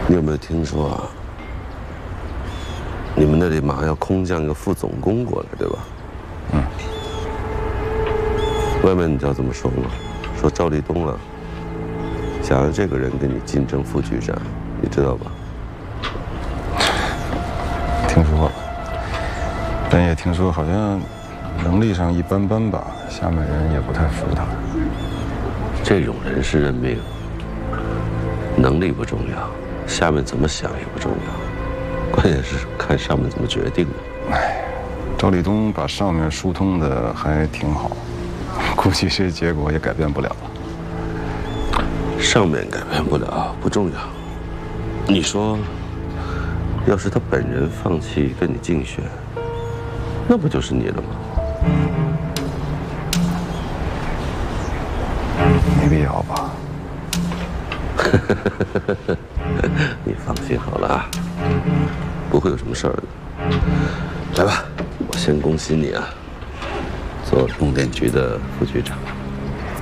你有没有听说啊？你们那里马上要空降一个副总工过来，对吧？ 嗯。 外面你知道怎么说吗？说赵立东啊，想让这个人跟你竞争副局长，你知道吧？ 听说了，但也听说好像能力上一般般吧，下面人也不太服他。 这种人事任命，能力不重要，下面怎么想也不重要，关键是看上面怎么决定的。 哎，赵立东把上面疏通的还挺好，估计这结果也改变不了了。 上面改变不了不重要，你说，要是他本人放弃跟你竞选，那不就是你了吗？ 没必要吧？ 你放心好了啊，不会有什么事儿的。来吧，我先恭喜你啊，做供电局的副局长。